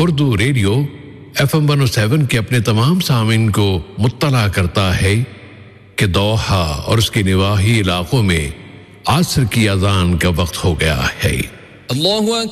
Urdu radio FM 107 के अपने तमाम सामीन को मुत्तला करता है कि दोहा और उसके निवाही इलाकों में आसर की अज़ान का वक्त हो गया है। अल्लाहु